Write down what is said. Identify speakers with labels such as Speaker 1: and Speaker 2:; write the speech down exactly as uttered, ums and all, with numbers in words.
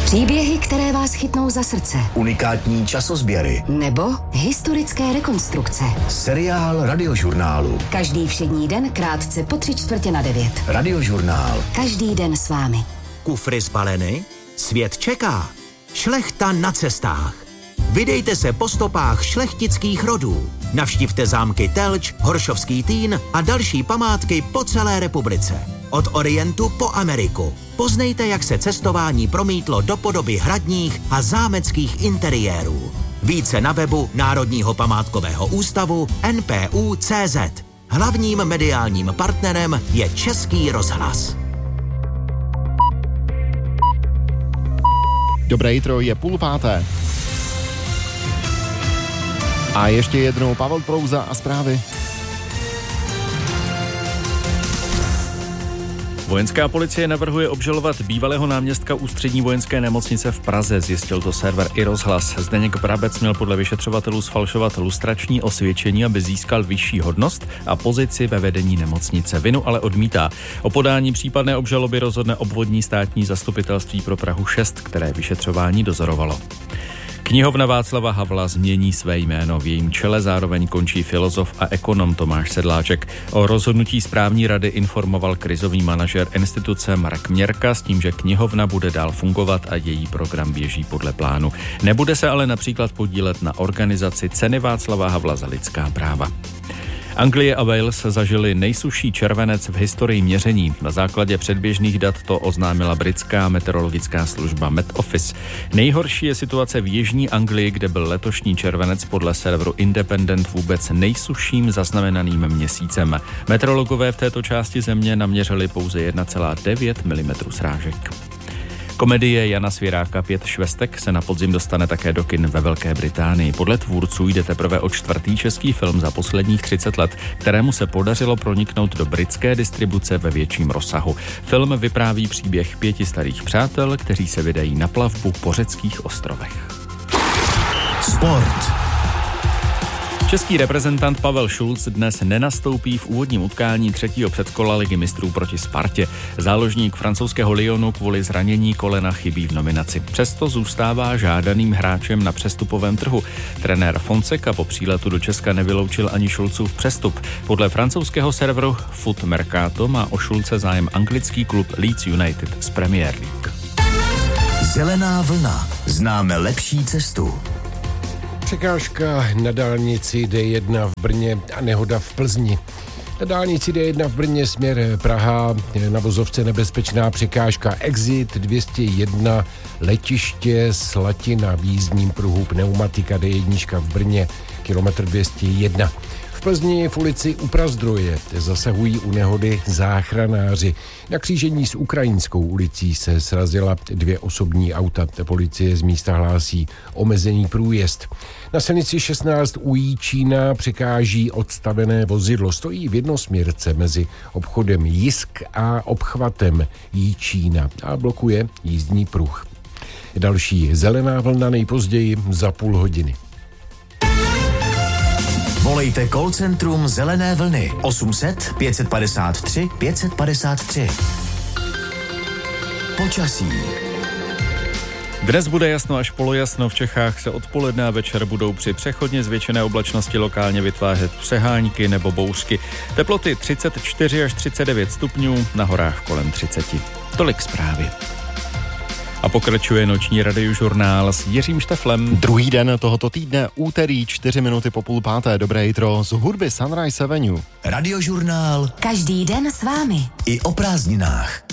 Speaker 1: Příběhy, které vás chytnou za srdce.
Speaker 2: Unikátní časozběry.
Speaker 1: Nebo historické rekonstrukce.
Speaker 2: Seriál Radiožurnálu.
Speaker 1: Každý všední den krátce po tři čtvrtě na devět.
Speaker 2: Radiožurnál.
Speaker 1: Každý den s vámi.
Speaker 3: Kufry zbaleny? Svět čeká. Šlechta na cestách. Vydejte se po stopách šlechtických rodů. Navštivte zámky Telč, Horšovský Týn a další památky po celé republice. Od Orientu po Ameriku. Poznejte, jak se cestování promítlo do podoby hradních a zámeckých interiérů. Více na webu Národního památkového ústavu N P U tečka cé zet. Hlavním mediálním partnerem je Český rozhlas.
Speaker 4: Dobré jitro, je půl páté. A ještě jednou Pavel Prouza a zprávy.
Speaker 5: Vojenská policie navrhuje obžalovat bývalého náměstka Ústřední vojenské nemocnice v Praze, zjistil to server iRozhlas. Zdeněk Brabec měl podle vyšetřovatelů sfalšovat lustrační osvědčení, aby získal vyšší hodnost a pozici ve vedení nemocnice. Vinu ale odmítá. O podání případné obžaloby rozhodne obvodní státní zastupitelství pro Prahu šest, které vyšetřování dozorovalo. Knihovna Václava Havla změní své jméno. V jejím čele zároveň končí filozof a ekonom Tomáš Sedláček. O rozhodnutí správní rady informoval krizový manažer instituce Marek Měrka s tím, že knihovna bude dál fungovat a její program běží podle plánu. Nebude se ale například podílet na organizaci Ceny Václava Havla za lidská práva. Anglie a Wales zažili nejsušší červenec v historii měření. Na základě předběžných dat to oznámila britská meteorologická služba Met Office. Nejhorší je situace v jižní Anglii, kde byl letošní červenec podle serveru Independent vůbec nejsušším zaznamenaným měsícem. Meteorologové v této části země naměřili pouze jedna celá devět milimetrů srážek. Komedie Jana Svěráka Pět švestek se na podzim dostane také do kin ve Velké Británii. Podle tvůrců jde teprve o čtvrtý český film za posledních třicet let, kterému se podařilo proniknout do britské distribuce ve větším rozsahu. Film vypráví příběh pěti starých přátel, kteří se vydají na plavbu po řeckých ostrovech.
Speaker 2: Sport.
Speaker 5: Český reprezentant Pavel Šulc dnes nenastoupí v úvodním utkání třetího předkola Ligy mistrů proti Spartě. Záložník francouzského Lyonu kvůli zranění kolena chybí v nominaci. Přesto zůstává žádaným hráčem na přestupovém trhu. Trenér Fonseca po příletu do Česka nevyloučil ani Šulcův přestup. Podle francouzského serveru Foot Mercato má o Šulce zájem anglický klub Leeds United z Premier League.
Speaker 2: Zelená vlna. Známe lepší cestu.
Speaker 6: Překážka na dálnici D jedna v Brně a nehoda v Plzni. Na dálnici D jedna v Brně směr Praha, na vozovce nebezpečná překážka Exit dvě stě jedna, letiště Slatina v jízdním pruhu, pneumatika D jedna v Brně, kilometr dvě stě jedna. V Plzni v ulici u Prazdroje zasahují u nehody záchranáři. Na křížení s Ukrajinskou ulicí se srazila dvě osobní auta. Policie z místa hlásí omezený průjezd. Na silnici šestnáct u Jíčína překáží odstavené vozidlo. Stojí v jednosměrce mezi obchodem Jisk a obchvatem Jíčína a blokuje jízdní pruh. Další zelená vlna nejpozději za půl hodiny.
Speaker 2: Volejte call centrum Zelené vlny osm set pět padesát tři pět padesát tři. Počasí.
Speaker 5: Dnes bude jasno až polojasno, v Čechách se odpoledne a večer budou při přechodně zvětšené oblačnosti lokálně vytvářet přehánky nebo bouřky. Teploty třicet čtyři až třicet devět stupňů, na horách kolem třicet. Tolik zprávy. A pokračuje noční radiožurnál s Jiřím Šteflem.
Speaker 4: Druhý den tohoto týdne, úterý, čtyři minuty po půl páté. Dobré jitro z hudby Sunrise Avenue.
Speaker 2: Radiožurnál.
Speaker 1: Každý den s vámi.
Speaker 2: I o prázdninách.